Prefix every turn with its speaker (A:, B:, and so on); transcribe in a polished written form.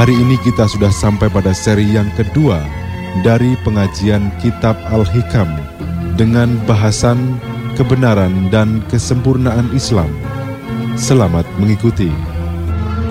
A: Hari ini kita sudah sampai pada seri yang kedua dari pengajian Kitab Al-Hikam dengan bahasan kebenaran dan kesempurnaan Islam. Selamat mengikuti.